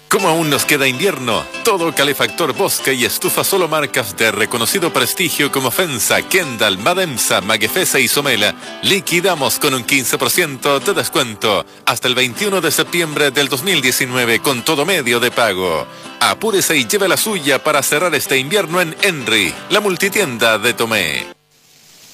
Como aún nos queda invierno, todo calefactor Bosque y estufa solo marcas de reconocido prestigio como Fensa, Kendall, Mademsa, Maguefesa y Somela, liquidamos con un 15% de descuento hasta el 21 de septiembre del 2019 con todo medio de pago. Apúrese y lleve la suya para cerrar este invierno en Henry, la multitienda de Tomé.